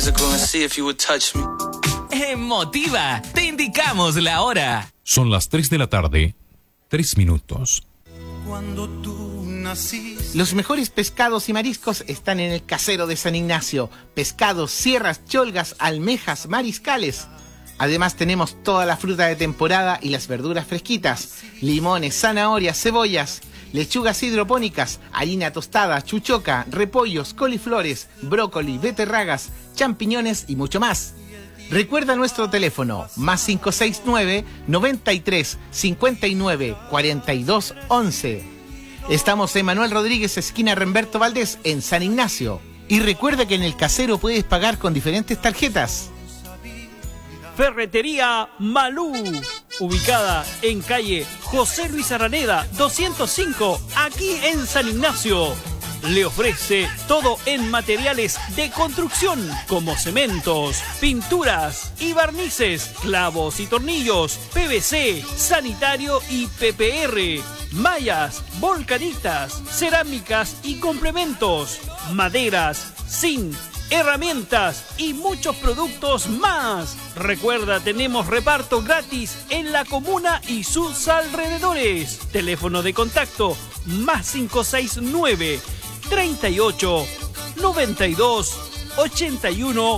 physical and see if you would touch me. Emotiva, te indicamos la hora. Son las 3 de la tarde, 3 minutos. Cuando tú naciste. Los mejores pescados y mariscos están en el Casero de San Ignacio. Pescados, sierras, cholgas, almejas, mariscales. Además tenemos toda la fruta de temporada y las verduras fresquitas. Limones, zanahorias, cebollas, lechugas hidropónicas, harina tostada, chuchoca, repollos, coliflores, brócoli, beterragas, champiñones y mucho más. Recuerda nuestro teléfono, más 569 93 59 42 11. Estamos en Manuel Rodríguez, esquina Remberto Valdés, en San Ignacio. Y recuerda que en el Casero puedes pagar con diferentes tarjetas. Ferretería Malú, ubicada en calle José Luis Araneda 205, aquí en San Ignacio. Le ofrece todo en materiales de construcción como cementos, pinturas y barnices, clavos y tornillos, PVC, sanitario y PPR, mallas, volcanitas, cerámicas y complementos, maderas, zinc, herramientas y muchos productos más. Recuerda, tenemos reparto gratis en la comuna y sus alrededores. Teléfono de contacto más 569 38 92 81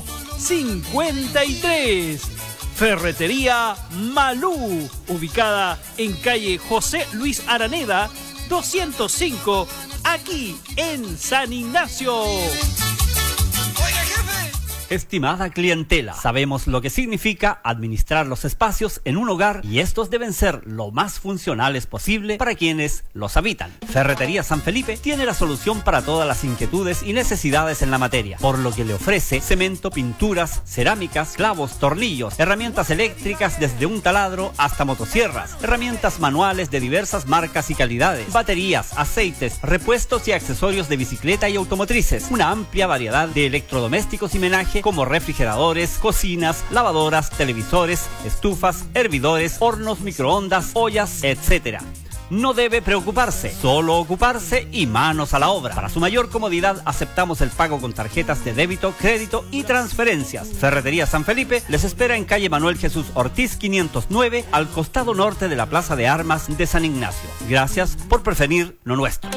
53. Ferretería Malú, ubicada en calle José Luis Araneda 205, aquí en San Ignacio. Estimada clientela, sabemos lo que significa administrar los espacios en un hogar y estos deben ser lo más funcionales posible para quienes los habitan. Ferretería San Felipe tiene la solución para todas las inquietudes y necesidades en la materia, por lo que le ofrece cemento, pinturas, cerámicas, clavos, tornillos, herramientas eléctricas desde un taladro hasta motosierras, herramientas manuales de diversas marcas y calidades, baterías, aceites, repuestos y accesorios de bicicleta y automotrices, una amplia variedad de electrodomésticos y menaje como refrigeradores, cocinas, lavadoras, televisores, estufas, hervidores, hornos, microondas, ollas, etc. No debe preocuparse, solo ocuparse y manos a la obra. Para su mayor comodidad aceptamos el pago con tarjetas de débito, crédito y transferencias. Ferretería San Felipe les espera en calle Manuel Jesús Ortiz 509, al costado norte de la Plaza de Armas de San Ignacio. Gracias por preferir lo nuestro.